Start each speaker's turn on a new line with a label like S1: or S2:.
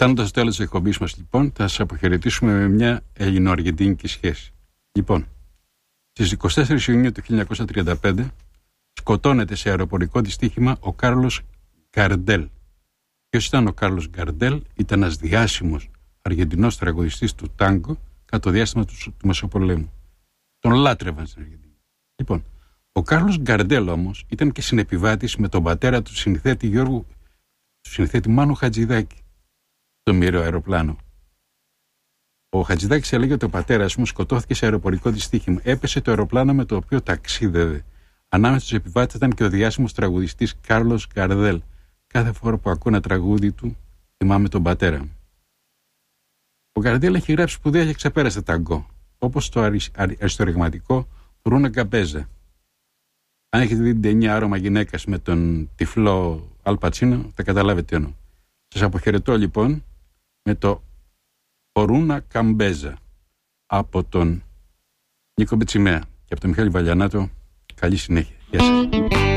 S1: Φτάνοντας στο τέλος της εκπομπής μας, λοιπόν, θα σας αποχαιρετήσουμε με μια ελληνοαργεντίνικη σχέση. Λοιπόν, στις 24 Ιουνίου του 1935 σκοτώνεται σε αεροπορικό δυστύχημα ο Κάρλος Γκαρντέλ. Ποιος ήταν ο Κάρλος Γκαρντέλ? Ήταν ένας διάσημος Αργεντινός τραγουδιστής του τάγκο κατά το διάστημα του Μεσοπολέμου. Τον λάτρευαν στην Αργεντινή. Λοιπόν, ο Κάρλος Γκαρντέλ όμως ήταν και συνεπιβάτης με τον πατέρα του συνθέτη Μάνου Χατζηδάκη, το μοιραίο αεροπλάνο. Ο Χατζηδάκης έλεγε ότι ο πατέρας μου σκοτώθηκε σε αεροπορικό δυστύχημα. Έπεσε το αεροπλάνο με το οποίο ταξίδευε. Ανάμεσα στους επιβάτες ήταν και ο διάσημος τραγουδιστής Κάρλος Γκαρντέλ. Κάθε φορά που ακούω ένα τραγούδι του, θυμάμαι τον πατέρα μου. Ο Γκαρντέλ έχει γράψει σπουδαία και ξεπέραστα ταγκό, όπως το αριστορυγματικό Ρούνα Γκαμπέζα. Αν έχετε δει την ταινία Άρωμα γυναίκας με τον τυφλό Αλ Πατσίνο, θα καταλάβετε τι εννοώ. Σας αποχαιρετώ λοιπόν με το Ρούνα Καμπέζα από τον Νίκο Μπετσιμέα και από τον Μιχάλη Βαλιανάτο. Καλή συνέχεια. Γεια σας.